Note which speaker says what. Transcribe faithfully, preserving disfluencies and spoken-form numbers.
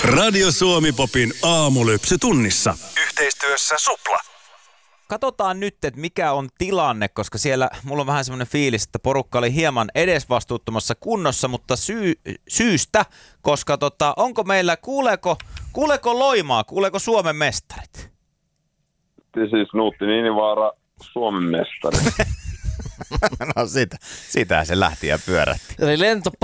Speaker 1: Radio Suomi-popin aamulypsy tunnissa. Yhteistyössä Supla.
Speaker 2: Katsotaan nyt, että mikä on tilanne, koska siellä mulla on vähän semmoinen fiilis, että porukka oli hieman edesvastuuttomassa kunnossa, mutta syy, syystä, koska tota, onko meillä, kuuleeko, kuuleeko Loimaa, kuuleeko Suomen mestarit?
Speaker 3: Siis Nuutti Niinivaara, Suomen mestari.
Speaker 2: No sitä, sitä se lähti ja pyörätti.
Speaker 4: Eli lento